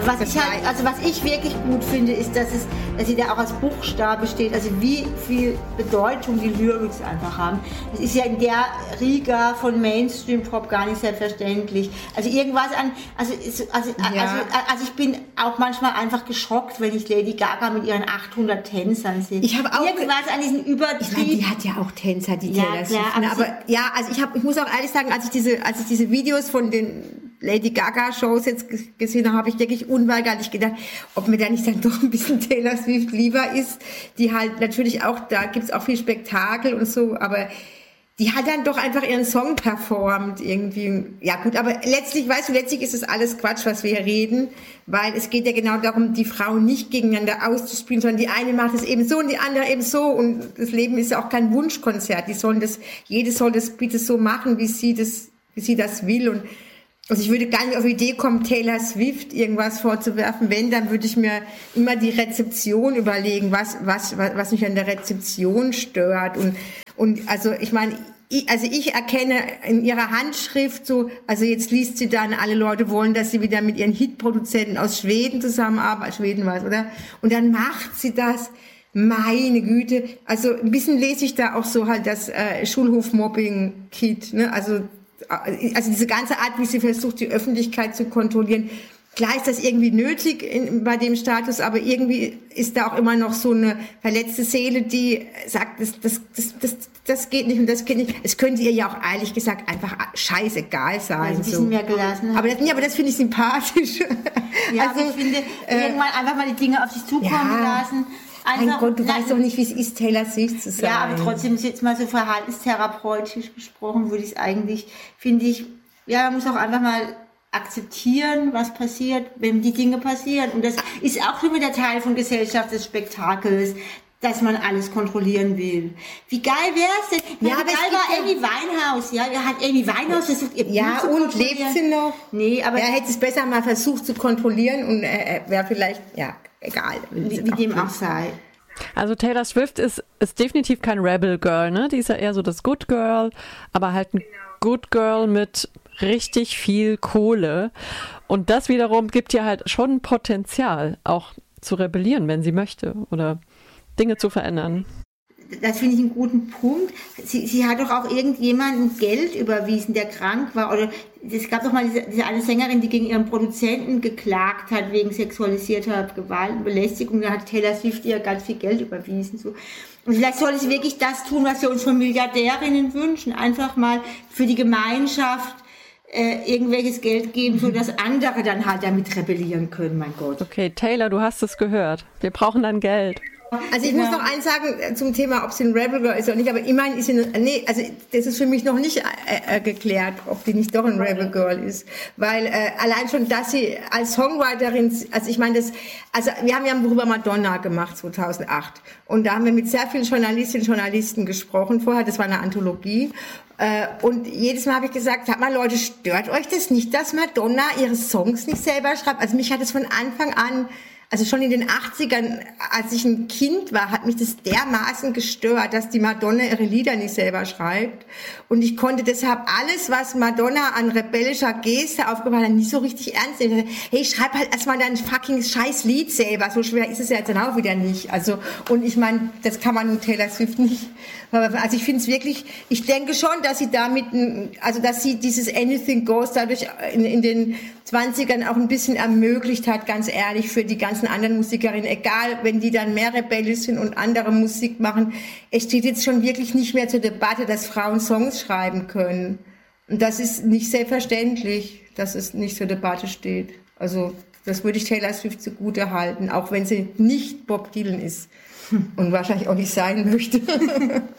Was ich wirklich gut finde, ist, dass sie da auch als Buchstabe steht, also wie viel Bedeutung die Lyrics einfach haben. Das ist ja in der Riga von Mainstream-Pop gar nicht selbstverständlich. Also irgendwas also ich bin auch manchmal einfach geschockt, wenn ich Lady Gaga mit ihren 800 Tänzern sehe. Ich habe auch irgendwas an diesen Übertrieb. Ich meine, die hat ja auch Tänzer, die Taylor Swift. Aber ja, also ich muss auch ehrlich sagen, als ich diese Videos von den Lady Gaga Shows jetzt gesehen habe, ich wirklich unweigerlich gedacht, ob mir da nicht dann doch ein bisschen Taylor Swift lieber ist, die halt natürlich auch, da gibt's auch viel Spektakel und so, aber die hat dann doch einfach ihren Song performt irgendwie. Ja gut, aber letztlich ist es alles Quatsch, was wir hier reden, weil es geht ja genau darum, die Frauen nicht gegeneinander auszuspielen, sondern die eine macht es eben so und die andere eben so, und das Leben ist ja auch kein Wunschkonzert. Jede soll das bitte so machen, wie sie das will. Und also ich würde gar nicht auf die Idee kommen, Taylor Swift irgendwas vorzuwerfen. Wenn, dann würde ich mir immer die Rezeption überlegen, was mich an der Rezeption stört. Und also ich meine, ich erkenne in ihrer Handschrift so, also jetzt liest sie dann, alle Leute wollen, dass sie wieder mit ihren Hitproduzenten aus Schweden zusammenarbeitet. Schweden war es, oder? Und dann macht sie das. Meine Güte. Also ein bisschen lese ich da auch so halt das Schulhof-Mobbing-Kit, ne? Also diese ganze Art, wie sie versucht, die Öffentlichkeit zu kontrollieren. Klar ist das irgendwie nötig bei dem Status, aber irgendwie ist da auch immer noch so eine verletzte Seele, die sagt, das geht nicht und das geht nicht. Es könnte ihr ja auch ehrlich gesagt einfach scheißegal sein. Ja, so. Mehr gelassen aber das finde ich sympathisch. Ja, also ich finde, irgendwann einfach mal die Dinge auf sich zukommen lassen. Mein Gott, du weißt doch nicht, wie es ist, Taylor Swift zu sein. Ja, aber trotzdem ist jetzt mal so verhaltenstherapeutisch gesprochen, würde ich es eigentlich, finde ich, ja, man muss auch einfach mal akzeptieren, was passiert, wenn die Dinge passieren. Und das ist auch immer der Teil von Gesellschaft des Spektakels, dass man alles kontrollieren will. Wie geil wär's denn? Ja, wie geil war Amy Winehouse? Ja, hat Amy Winehouse versucht, ihr Blut zu kontrollieren. Lebt sie noch? Nee, aber er hätte es besser mal versucht zu kontrollieren und wäre vielleicht, ja, egal. Wie dem auch sei. Also Taylor Swift ist definitiv kein Rebel Girl, ne? Die ist ja eher so das Good Girl, aber halt ein Good Girl mit richtig viel Kohle. Und das wiederum gibt ihr halt schon Potenzial, auch zu rebellieren, wenn sie möchte oder Dinge zu verändern. Das finde ich einen guten Punkt. Sie hat doch auch irgendjemandem Geld überwiesen, der krank war. Oder es gab doch mal diese eine Sängerin, die gegen ihren Produzenten geklagt hat wegen sexualisierter Gewalt und Belästigung. Da hat Taylor Swift ihr ganz viel Geld überwiesen. So. Und vielleicht soll sie wirklich das tun, was wir uns von Milliardärinnen wünschen. Einfach mal für die Gemeinschaft irgendwelches Geld geben, sodass andere dann halt damit rebellieren können, mein Gott. Okay, Taylor, du hast es gehört. Wir brauchen dann Geld. Also ich muss noch eins sagen zum Thema, ob sie ein Rebel Girl ist oder nicht, aber immerhin ist sie also das ist für mich noch nicht geklärt, ob die nicht doch ein Rebel Girl ist, weil allein schon, dass sie als Songwriterin, also ich meine, wir haben ja ein Buch über Madonna gemacht 2008 und da haben wir mit sehr vielen Journalistinnen und Journalisten gesprochen vorher, das war eine Anthologie. Und jedes Mal habe ich gesagt, sag mal Leute, stört euch das nicht, dass Madonna ihre Songs nicht selber schreibt? Also mich hat es von Anfang an, also schon in den 80ern, als ich ein Kind war, hat mich das dermaßen gestört, dass die Madonna ihre Lieder nicht selber schreibt. Und ich konnte deshalb alles, was Madonna an rebellischer Geste aufgebaut hat, nicht so richtig ernst nehmen. Hey, schreib halt erstmal dein fucking scheiß Lied selber. So schwer ist es ja jetzt dann auch wieder nicht. Also, und ich meine, das kann man mit Taylor Swift nicht. Also ich finde es wirklich, ich denke schon, dass sie damit, also dass sie dieses Anything Goes dadurch in den 20ern auch ein bisschen ermöglicht hat, ganz ehrlich, für die ganzen anderen Musikerinnen, egal, wenn die dann mehr rebellisch sind und andere Musik machen. Es steht jetzt schon wirklich nicht mehr zur Debatte, dass Frauen Songs schreiben können. Und das ist nicht selbstverständlich, dass es nicht zur Debatte steht. Also das würde ich Taylor Swift zugute halten, auch wenn sie nicht Bob Dylan ist und wahrscheinlich auch nicht sein möchte.